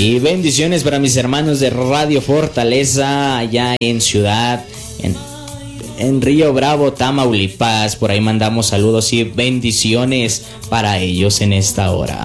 Y bendiciones para mis hermanos de Radio Fortaleza, allá en Ciudad, en Río Bravo, Tamaulipas. Por ahí mandamos saludos y bendiciones para ellos en esta hora.